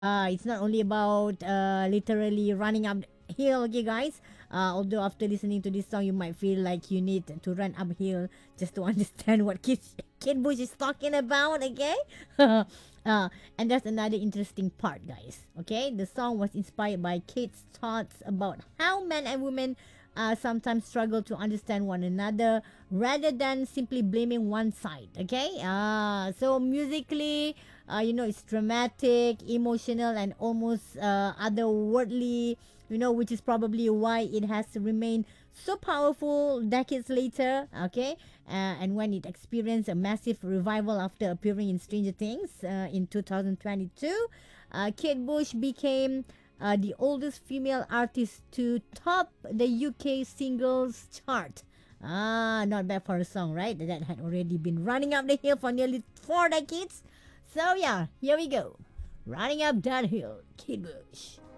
It's not only about literally running up hill, okay, guys. Although after listening to this song, you might feel like you need to run uphill just to understand what Kid Bush is talking about, okay? And that's another interesting part, guys. Okay, the song was inspired by Kate's thoughts about how men and women sometimes struggle to understand one another rather than simply blaming one side. Okay, so musically, it's dramatic, emotional, and almost otherworldly. Which is probably why it has remained so powerful decades later. Okay, and when it experienced a massive revival after appearing in Stranger Things in 2022, Kate Bush became the oldest female artist to top the UK singles chart. Not bad for a song, right? That had already been running up the hill for nearly 4 decades. So yeah, here we go. Running up that hill, Kate Bush.